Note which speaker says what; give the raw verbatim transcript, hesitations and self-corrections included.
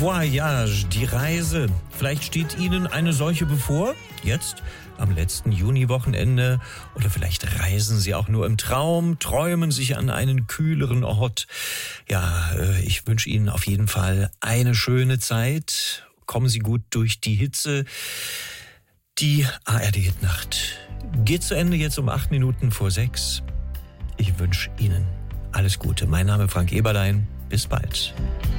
Speaker 1: Voyage, die Reise. Vielleicht steht Ihnen eine solche bevor, jetzt am letzten Juniwochenende. Oder vielleicht reisen Sie auch nur im Traum, träumen sich an einen kühleren Ort. Ja, ich wünsche Ihnen auf jeden Fall eine schöne Zeit. Kommen Sie gut durch die Hitze. Die A R D-Hitnacht geht zu Ende jetzt um acht Minuten vor sechs. Ich wünsche Ihnen alles Gute. Mein Name ist Frank Eberlein. Bis bald.